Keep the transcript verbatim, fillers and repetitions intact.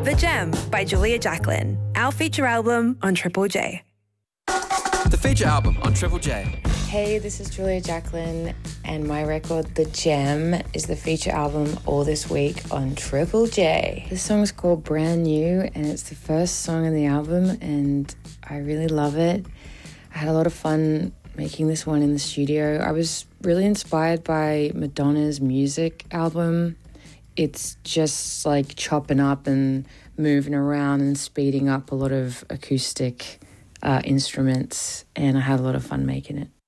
The Gem by Julia Jacklin, our feature album on Triple J. The feature album on Triple J. Hey, this is Julia Jacklin, and my record, The Gem, is the feature album all this week on Triple J. This song is called Brand New, and it's the first song on the album, and I really love it. I had a lot of fun making this one in the studio. I was really inspired by Madonna's Music album. It's just like chopping up and moving around and speeding up a lot of acoustic uh, instruments, and I had a lot of fun making it.